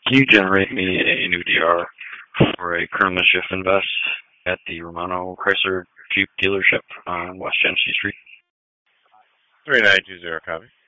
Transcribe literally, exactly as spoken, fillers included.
Can you generate me a new D R for a Colonel Shift Invest at the Romano Chrysler Jeep dealership on West Genesee Street? three nine two zero, copy.